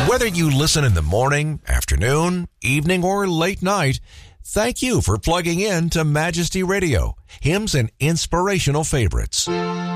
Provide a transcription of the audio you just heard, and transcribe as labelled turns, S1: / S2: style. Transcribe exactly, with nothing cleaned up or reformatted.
S1: Whether you listen in the morning, afternoon, evening, or late night, thank you for plugging in to Majesty Radio, hymns and inspirational favorites.